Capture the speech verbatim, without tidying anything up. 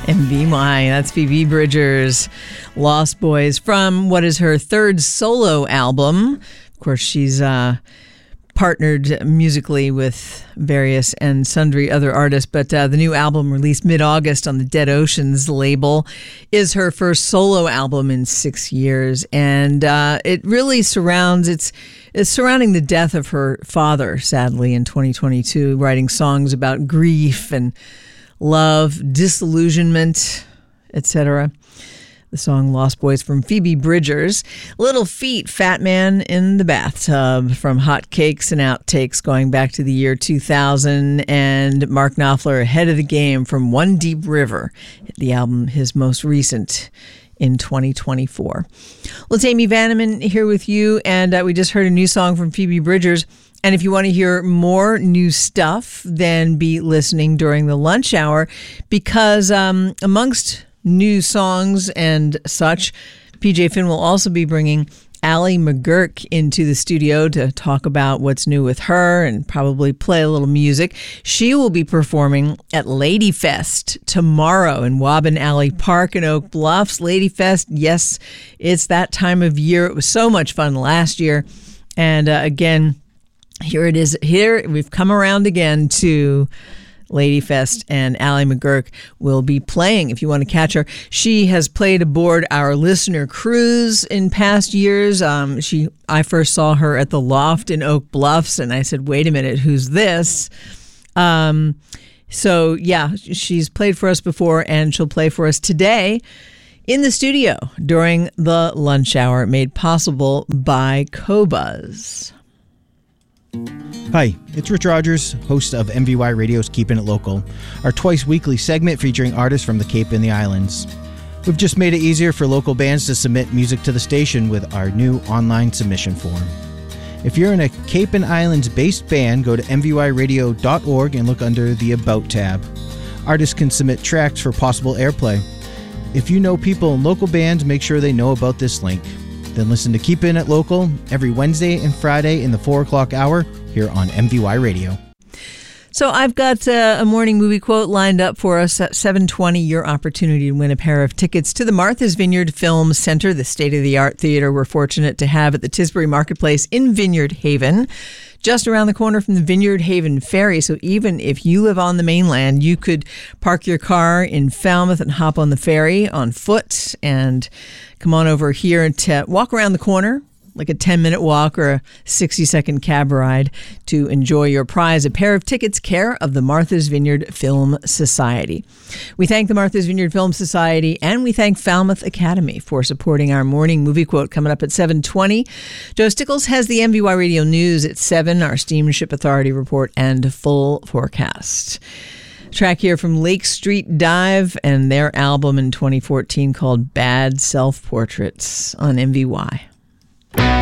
M V Y, that's Phoebe Bridgers, Lost Boys, from what is her third solo album. Of course, she's uh, partnered musically with various and sundry other artists, but uh, the new album, released mid-August on the Dead Oceans label, is her first solo album in six years, and uh, it really surrounds it's it's surrounding the death of her father, sadly, in twenty twenty-two, writing songs about grief and love, disillusionment, et cetera. The song Lost Boys from Phoebe Bridgers. Little Feat, Fat Man in the Bathtub, from Hot Cakes and Outtakes going back to the year two thousand. And Mark Knopfler, Ahead of the Game, from One Deep River, the album, his most recent, in twenty twenty-four. Well, it's Amy Vanneman here with you, and uh, we just heard a new song from Phoebe Bridgers. And if you want to hear more new stuff, then be listening during the lunch hour, because um, amongst new songs and such, P J Finn will also be bringing Allie McGurk into the studio to talk about what's new with her and probably play a little music. She will be performing at Ladyfest tomorrow in Wobbin Alley Park in Oak Bluffs. Ladyfest, yes, it's that time of year. It was so much fun last year. And uh, again, here it is. Here we've come around again to Ladyfest, and Allie McGurk will be playing if you want to catch her. She has played aboard our listener cruise in past years. Um, she, I first saw her at the Loft in Oak Bluffs, and I said, wait a minute, who's this? Um, so, yeah, she's played for us before, and she'll play for us today in the studio during the lunch hour, made possible by Qobuz. Hi, it's Rich Rogers, host of M V Y Radio's Keeping It Local, our twice-weekly segment featuring artists from the Cape and the Islands. We've just made it easier for local bands to submit music to the station with our new online submission form. If you're in a Cape and Islands-based band, go to m v y radio dot org and look under the About tab. Artists can submit tracks for possible airplay. If you know people in local bands, make sure they know about this link. Then listen to Keepin' It Local every Wednesday and Friday in the four o'clock hour here on M V Y Radio. So I've got uh, a morning movie quote lined up for us at seven twenty, your opportunity to win a pair of tickets to the Martha's Vineyard Film Center, the state-of-the-art theater we're fortunate to have at the Tisbury Marketplace in Vineyard Haven, just around the corner from the Vineyard Haven Ferry. So even if you live on the mainland, you could park your car in Falmouth and hop on the ferry on foot and come on over here and t- walk around the corner, like a ten-minute walk or a sixty-second cab ride, to enjoy your prize, a pair of tickets, care of the Martha's Vineyard Film Society. We thank the Martha's Vineyard Film Society, and we thank Falmouth Academy for supporting our morning movie quote coming up at seven twenty. Joe Stickles has the M V Y Radio News at seven, our Steamship Authority report, and full forecast. Track here from Lake Street Dive and their album in twenty fourteen called Bad Self-Portraits on M V Y.